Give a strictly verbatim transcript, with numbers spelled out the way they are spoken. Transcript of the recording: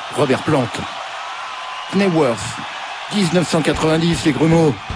Robert Plant. Knebworth. dix-neuf cent quatre-vingt-dix, les Grumeaux.